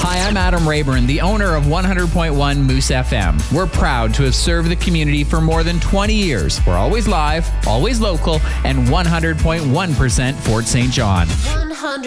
Hi, I'm Adam Rayburn, the owner of 100.1 Moose FM. We're proud to have served the community for more than 20 years. We're always live, always local, and 100.1% Fort St. John. 100.